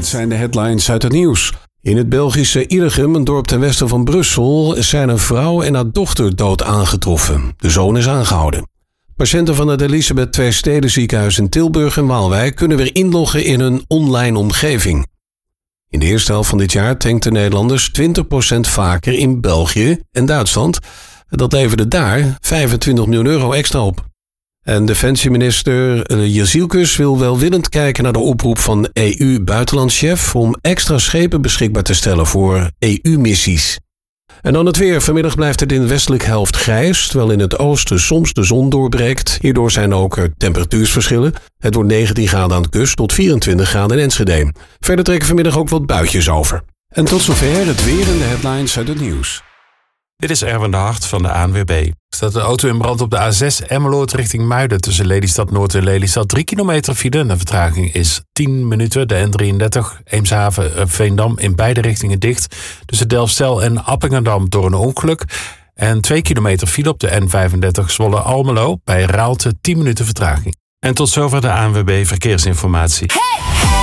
zijn de headlines uit het nieuws. In het Belgische Illegem, een dorp ten westen van Brussel, zijn een vrouw en haar dochter dood aangetroffen. De zoon is aangehouden. Patiënten van het Elisabeth II ziekenhuis in Tilburg en Waalwijk kunnen weer inloggen in een online omgeving. In de eerste helft van dit jaar tankten Nederlanders 20% vaker in België en Duitsland. Dat leverde daar 25 miljoen euro extra op. En defensieminister Jezielkus wil welwillend kijken naar de oproep van EU-buitenlandschef om extra schepen beschikbaar te stellen voor EU-missies. En dan het weer. Vanmiddag blijft het in de westelijke helft grijs, terwijl in het oosten soms de zon doorbreekt. Hierdoor zijn ook er temperatuursverschillen. Het wordt 19 graden aan de kust tot 24 graden in Enschede. Verder trekken vanmiddag ook wat buitjes over. En tot zover het weer en de headlines uit het nieuws. Dit is Erwin de Hart van de ANWB. Er staat een auto in brand op de A6 Emmeloord richting Muiden. Tussen Lelystad Noord en Lelystad 3 kilometer file. De vertraging is 10 minuten. De N33 Eemshaven-Veendam in beide richtingen dicht. Tussen Delfzijl en Appingedam door een ongeluk. En 2 kilometer file op de N35 Zwolle-Almelo. Bij Raalte 10 minuten vertraging. En tot zover de ANWB Verkeersinformatie.